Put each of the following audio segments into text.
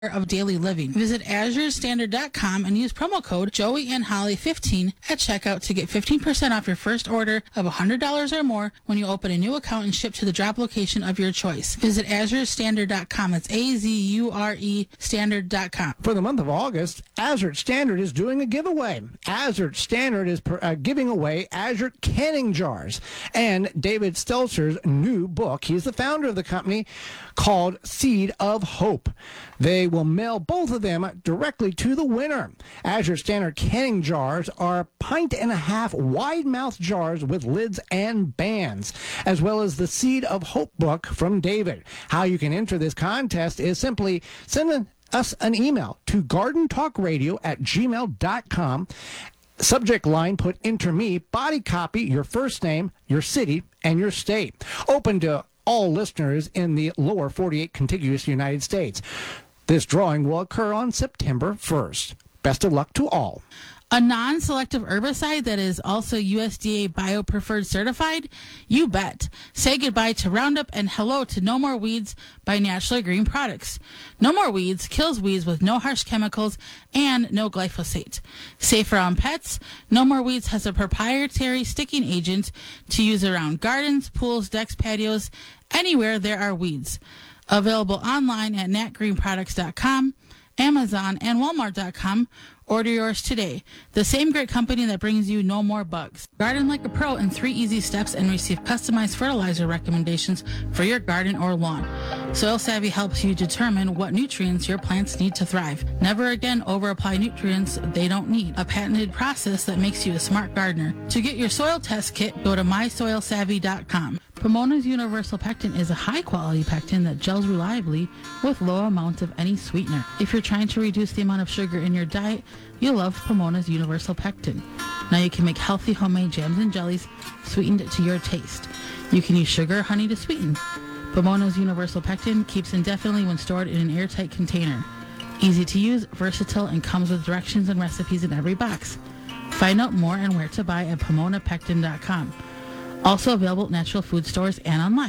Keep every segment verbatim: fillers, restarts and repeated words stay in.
of daily living. Visit azure standard dot com and use promo code Joey and Holly fifteen at checkout to get fifteen percent off your first order of one hundred dollars or more when you open a new account and ship to the drop location of your choice. Visit azure standard dot com. That's A Z U R E standard dot com. For the month of August, Azure Standard is doing a giveaway. Azure Standard is per, uh, giving away Azure canning jars and David Stelzer's new book. He's the founder of the company called Seed of Hope. They will mail both of them directly to the winner. Azure Standard canning jars are pint and a half wide mouth jars with lids and bands, as well as the Seed of Hope book from David. How you can enter this contest is simply send an, us an email to garden talk radio at gmail dot com. Subject line, put enter me, body copy, your first name, your city, and your state. Open to all listeners in the lower forty-eight contiguous United States. This drawing will occur on September first. Best of luck to all. A non-selective herbicide that is also U S D A Bio-Preferred certified? You bet. Say goodbye to Roundup and hello to No More Weeds by Naturally Green Products. No More Weeds kills weeds with no harsh chemicals and no glyphosate. Safer on pets, No More Weeds has a proprietary sticking agent to use around gardens, pools, decks, patios, anywhere there are weeds. Available online at nat green products dot com, Amazon, and walmart dot com. Order yours today. The same great company that brings you no more bugs. Garden like a pro in three easy steps and receive customized fertilizer recommendations for your garden or lawn. Soil Savvy helps you determine what nutrients your plants need to thrive. Never again over-apply nutrients they don't need. A patented process that makes you a smart gardener. To get your soil test kit, go to my soil savvy dot com. Pomona's Universal Pectin is a high-quality pectin that gels reliably with low amounts of any sweetener. If you're trying to reduce the amount of sugar in your diet, you'll love Pomona's Universal Pectin. Now you can make healthy homemade jams and jellies sweetened to your taste. You can use sugar or honey to sweeten. Pomona's Universal Pectin keeps indefinitely when stored in an airtight container. Easy to use, versatile, and comes with directions and recipes in every box. Find out more and where to buy at pomona pectin dot com. Also available at natural food stores and online.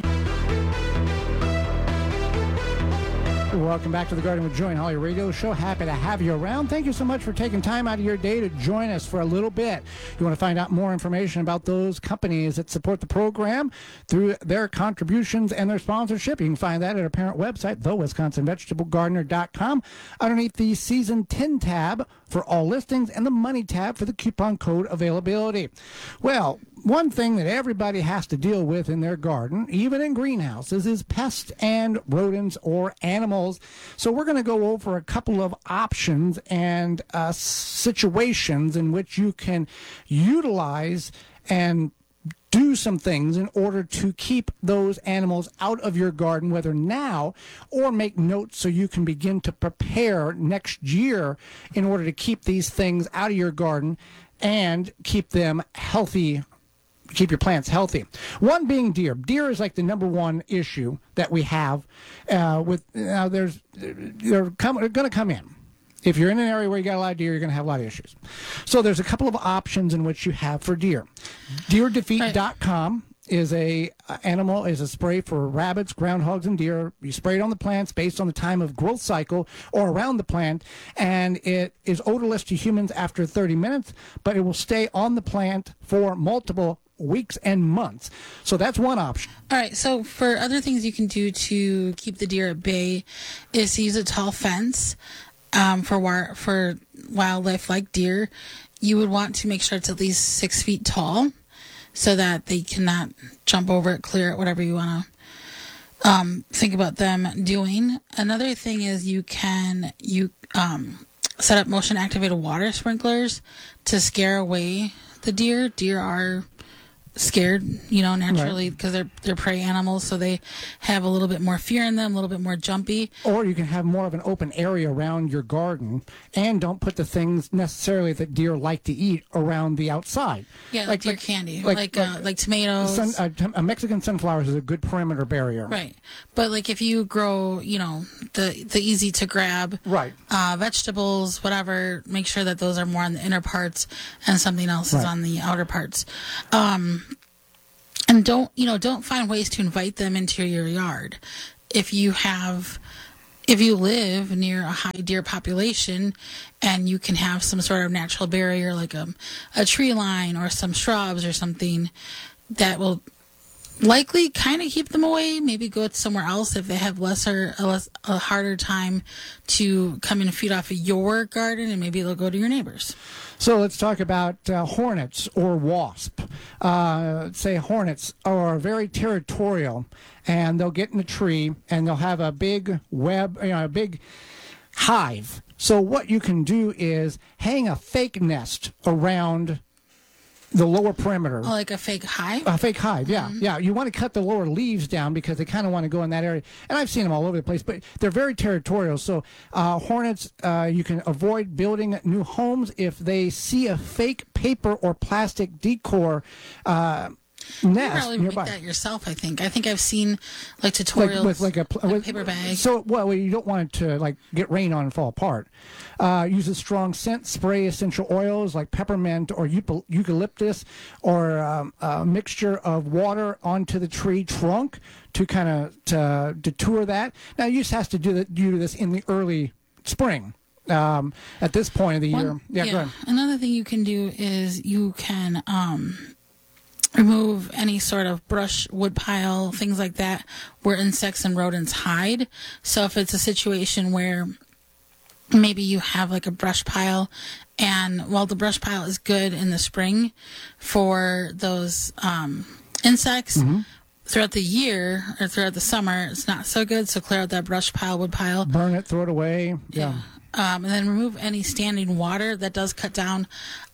Welcome back to the Garden with Joy and Holly radio show. Happy to have you around. Thank you so much for taking time out of your day to join us for a little bit. You want to find out more information about those companies that support the program through their contributions and their sponsorship, you can find that at our parent website, the wisconsin vegetable gardener dot com, underneath the Season ten tab for all listings and the Money tab for the coupon code availability. Well, one thing that everybody has to deal with in their garden, even in greenhouses, is pests and rodents or animals. So we're going to go over a couple of options and uh, situations in which you can utilize and do some things in order to keep those animals out of your garden, whether now or make notes so you can begin to prepare next year in order to keep these things out of your garden and keep them healthy. Keep your plants healthy. One being deer. Deer is like the number one issue that we have. Uh, with uh, there's they're, come, they're going to come in. If you're in an area where you got a lot of deer, you're going to have a lot of issues. So there's a couple of options in which you have for deer. deer defeat dot com is a uh, animal is a spray for rabbits, groundhogs, and deer. You spray it on the plants based on the time of growth cycle or around the plant, and it is odorless to humans after thirty minutes, but it will stay on the plant for multiple weeks and months. So that's one option. All right. So for other things you can do to keep the deer at bay is to use a tall fence um, for war- for wildlife like deer. You would want to make sure it's at least six feet tall so that they cannot jump over it, clear it, whatever you want to um, think about them doing. Another thing is you can you um, set up motion activated water sprinklers to scare away the deer. Deer are scared, you know, naturally, because right. they're they're prey animals, so they have a little bit more fear in them, a little bit more jumpy. Or you can have more of an open area around your garden, and don't put the things necessarily that deer like to eat around the outside. Yeah, like, like deer like, candy, like like, uh, like tomatoes. Sun, uh, a Mexican sunflowers is a good perimeter barrier. Right, but like if you grow, you know, the the easy to grab, right, uh, vegetables, whatever, make sure that those are more on the inner parts and something else right. is on the outer parts. Um, And don't, you know, don't find ways to invite them into your yard. If you have, if you live near a high deer population and you can have some sort of natural barrier like a, a tree line or some shrubs or something that will likely kind of keep them away, maybe go somewhere else if they have lesser a, less, a harder time to come and feed off of your garden, and maybe they'll go to your neighbors. So let's talk about uh, hornets or wasp. Uh, say hornets are very territorial, and they'll get in a tree and they'll have a big web, you know, a big hive. So what you can do is hang a fake nest around the lower perimeter. Oh, like a fake hive? A fake hive, yeah. Mm-hmm. Yeah, you want to cut the lower leaves down because they kind of want to go in that area. And I've seen them all over the place, but they're very territorial. So uh, hornets, uh, you can avoid building new homes if they see a fake paper or plastic decor uh, nest you can probably nearby. make that yourself, I think. I think I've seen like tutorials Like with like a, pl- on a with, paper bag. So well, you don't want it to like get rain on and fall apart. Uh, use a strong scent, spray essential oils like peppermint or eup- eucalyptus, or um, a mixture of water onto the tree trunk to kind of to detour that. Now you just have to do, the, do this in the early spring. Um, at this point of the One, year, yeah, yeah. Go ahead. Another thing you can do is you can um, remove any sort of brush, wood pile, things like that, where insects and rodents hide. So if it's a situation where maybe you have like a brush pile, and while the brush pile is good in the spring for those um, insects, Mm-hmm. throughout the year or throughout the summer, it's not so good. So clear out that brush pile, wood pile. Burn it, throw it away. Yeah. Um, and then remove any standing water. That does cut down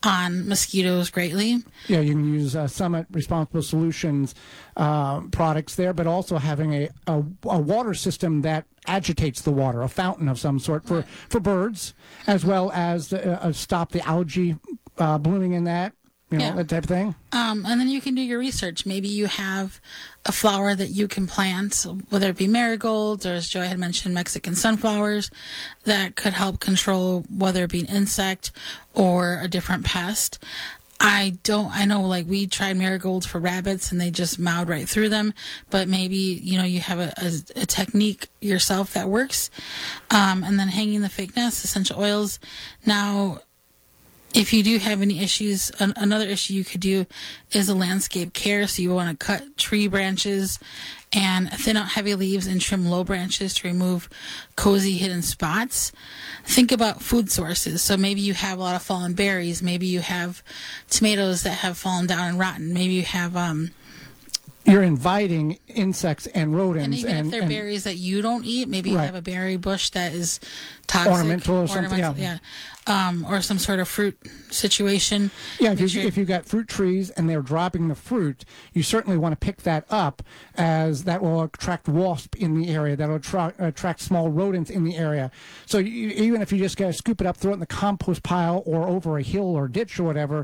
on mosquitoes greatly. Yeah, you can use uh, Summit Responsible Solutions uh, products there, but also having a, a, a water system that agitates the water, a fountain of some sort for, Right. for birds, as well as uh, uh, stop the algae uh, blooming in that, you know, Yeah. that type of thing. Um, and then you can do your research. Maybe you have a flower that you can plant, whether it be marigolds or, as Joy had mentioned, Mexican sunflowers, that could help control whether it be an insect or a different pest. I don't, I know like we tried marigolds for rabbits and they just mowed right through them, but maybe, you know, you have a, a, a technique yourself that works. Um, and then hanging the fake nest, essential oils. Now, if you do have any issues, an, another issue you could do is a landscape care. So you want to cut tree branches and thin out heavy leaves and trim low branches to remove cozy hidden spots. Think about food sources. So maybe you have a lot of fallen berries. Maybe you have tomatoes that have fallen down and rotten. Maybe you have um, You're inviting insects and rodents. and even and, if they're and- berries that you don't eat, maybe you Right. have a berry bush that is toxic, Ornamental or something, ornamental, yeah. yeah, um, or some sort of fruit situation. Yeah, if Make you sure- if you got fruit trees and they're dropping the fruit, you certainly want to pick that up, as that will attract wasp in the area. That will attract, attract small rodents in the area. So you, even if you just gotta scoop it up, throw it in the compost pile or over a hill or ditch or whatever,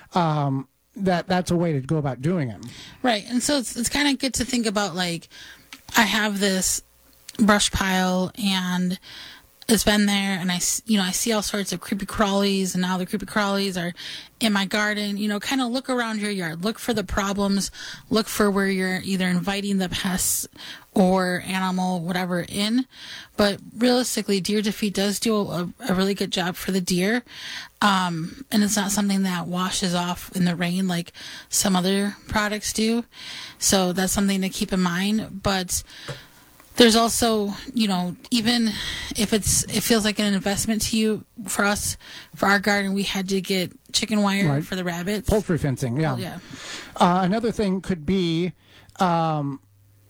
um, that that's a way to go about doing it. Right. And so it's, it's kind of good to think about, like, I have this brush pile and it's been there, and I, s- you know, I see all sorts of creepy crawlies, and now the creepy crawlies are in my garden. You know, kind of look around your yard, look for the problems, look for where you're either inviting the pests or animal, whatever, in. But realistically, Deer Defeat does do a, a really good job for the deer. Um, and it's not something that washes off in the rain like some other products do. So that's something to keep in mind. But there's also, you know, even if it's, it feels like an investment to you, for us, for our garden, we had to get chicken wire Right. for the rabbits. Poultry fencing, yeah. Oh, yeah. Uh, another thing could be um,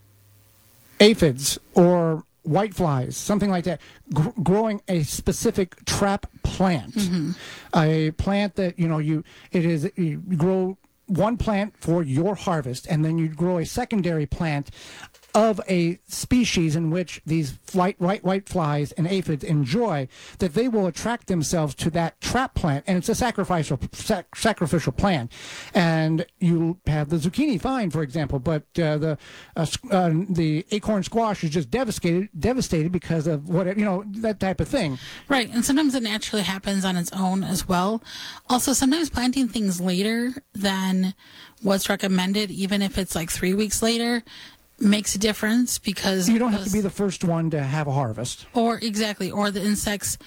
aphids or whiteflies, something like that, Gr- growing a specific trap plant, Mm-hmm. a plant that you know you it is you grow one plant for your harvest, and then you grow a secondary plant of a species in which these flight, white white flies and aphids enjoy, that they will attract themselves to that trap plant, and it's a sacrificial sac, sacrificial plant. And you have the zucchini, fine, for example, but uh, the uh, s- uh, the acorn squash is just devastated devastated because of what you know that type of thing. Right, and sometimes it naturally happens on its own as well. Also, sometimes planting things later than what's recommended, even if it's like three weeks later, makes a difference because You don't have to those- be the first one to have a harvest. or exactly, or the insects